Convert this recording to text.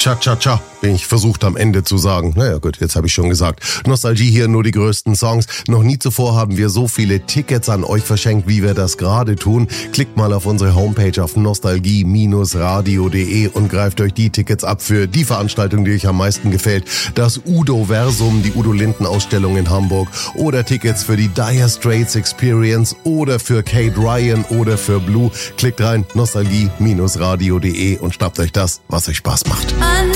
Cha-cha-cha, bin ich versucht am Ende zu sagen. Naja gut, jetzt habe ich schon gesagt. Nostalgie hier, nur die größten Songs. Noch nie zuvor haben wir so viele Tickets an euch verschenkt, wie wir das gerade tun. Klickt mal auf unsere Homepage auf nostalgie-radio.de und greift euch die Tickets ab für die Veranstaltung, die euch am meisten gefällt. Das Udo-Versum, die Udo-Linden-Ausstellung in Hamburg. Oder Tickets für die Dire Straits Experience oder für Kate Ryan oder für Blue. Klickt rein, nostalgie-radio.de und schnappt euch das, was euch Spaß macht.